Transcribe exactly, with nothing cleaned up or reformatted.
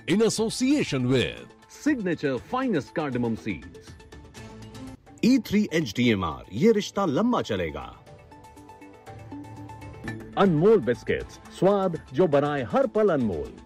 in association with Signature Finest Cardamom Seeds. E three H D M R, ये रिश्ता लंबा चलेगा। अनमोल biscuits, स्वाद जो बनाए हर पल अनमोल।